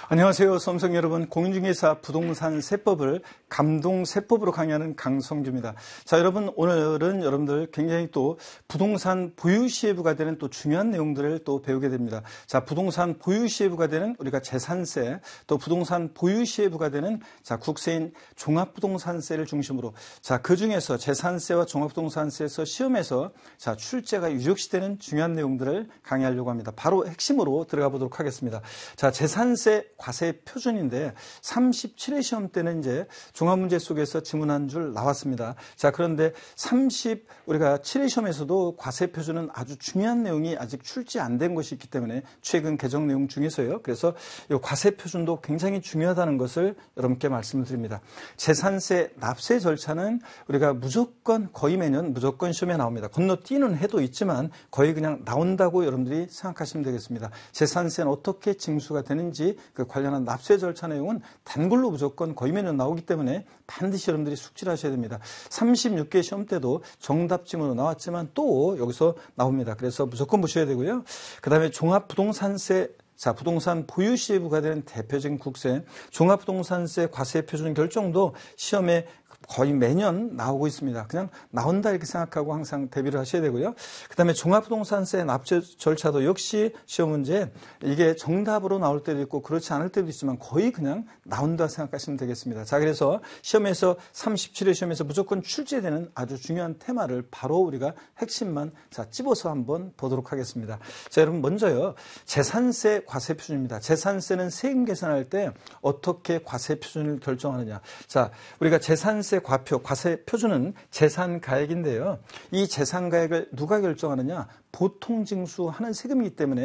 안녕하세요. 수험생 여러분. 공인중개사 부동산 세법을 감동세법으로 강의하는 강성규입니다. 자, 여러분, 오늘은 여러분들 굉장히 또 부동산 보유시혜부가 되는 또 중요한 내용들을 또 배우게 됩니다. 자, 부동산 보유시혜부가 되는 우리가 재산세, 또 부동산 보유시혜부가 되는 자, 국세인 종합부동산세를 중심으로 자, 그 중에서 재산세와 종합부동산세에서 시험에서 자, 출제가 유력시되는 중요한 내용들을 강의하려고 합니다. 바로 핵심으로 들어가 보도록 하겠습니다. 자, 재산세 과세 표준인데 37회 시험 때는 이제 종합문제 속에서 지문 한 줄 나왔습니다. 자, 그런데 우리가 7회 시험에서도 과세 표준은 아주 중요한 내용이 아직 출제 안 된 것이 있기 때문에 최근 개정 내용 중에서요. 그래서 이 과세 표준도 굉장히 중요하다는 것을 여러분께 말씀을 드립니다. 재산세 납세 절차는 우리가 무조건 거의 매년 무조건 시험에 나옵니다. 건너뛰는 해도 있지만 거의 그냥 나온다고 여러분들이 생각하시면 되겠습니다. 재산세는 어떻게 징수가 되는지 그 관련한 납세 절차 내용은 단글로 무조건 거의 매년 나오기 때문에 반드시 여러분들이 숙지를 하셔야 됩니다. 36개 시험 때도 정답 지문으로 나왔지만 또 여기서 나옵니다. 그래서 무조건 보셔야 되고요. 그 다음에 종합부동산세, 자, 부동산 보유시혜부가 되는 대표적인 국세, 종합부동산세 과세 표준 결정도 시험에 거의 매년 나오고 있습니다. 그냥 나온다 이렇게 생각하고 항상 대비를 하셔야 되고요. 그 다음에 종합부동산세 납세 절차도 역시 시험 문제 이게 정답으로 나올 때도 있고 그렇지 않을 때도 있지만 거의 그냥 나온다 생각하시면 되겠습니다. 자, 그래서 시험에서 37회 시험에서 무조건 출제되는 아주 중요한 테마를 바로 우리가 핵심만 자, 찝어서 한번 보도록 하겠습니다. 자, 여러분 먼저요. 재산세 과세 표준입니다. 재산세는 세금 계산할 때 어떻게 과세 표준을 결정하느냐. 자, 우리가 재산세 과세 표준은 재산가액인데요. 이 재산가액을 누가 결정하느냐? 보통 징수하는 세금이기 때문에